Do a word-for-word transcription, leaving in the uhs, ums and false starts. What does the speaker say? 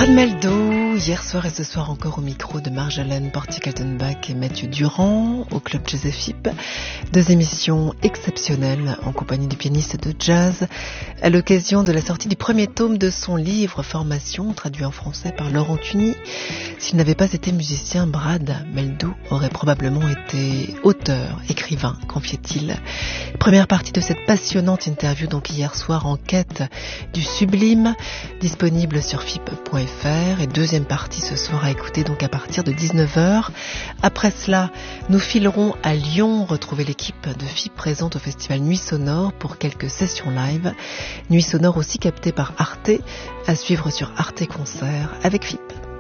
Ron Meldo, hier soir et ce soir encore au micro de Marjolaine Porty-Kaltenbach et Mathieu Durand au Club Jazz F I P. Deux émissions exceptionnelles en compagnie du pianiste de jazz à l'occasion de la sortie du premier tome de son livre Formation, traduit en français par Laurent Tuny. S'il n'avait pas été musicien, Brad Meldo aurait probablement été auteur, écrivain, confiait-il. Première partie de cette passionnante interview donc hier soir en quête du sublime, disponible sur F I P point F R, et deuxième partie ce soir à écouter donc à partir de dix-neuf heures. Après cela, nous filerons à Lyon retrouver l'équipe de F I P présente au festival Nuit Sonore pour quelques sessions live. Nuit Sonore aussi captée par Arte, à suivre sur Arte Concert avec F I P.